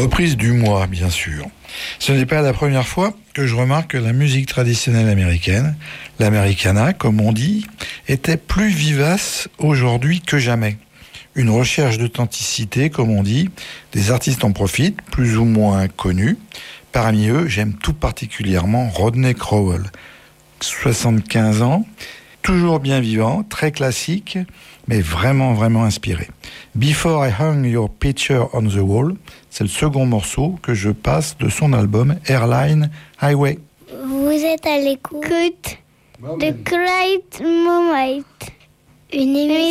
reprise du mois, bien sûr. Ce n'est pas la première fois que je remarque que la musique traditionnelle américaine, l'americana comme on dit, était plus vivace aujourd'hui que jamais. Une recherche d'authenticité, comme on dit, des artistes en profitent, plus ou moins connus. Parmi eux, j'aime tout particulièrement Rodney Crowell, 75 ans, toujours bien vivant, très classique, mais vraiment, vraiment inspiré. Before I Hung Your Picture on the Wall, c'est le second morceau que je passe de son album Airline Highway. Vous êtes à l'écoute de Great Moment, une émission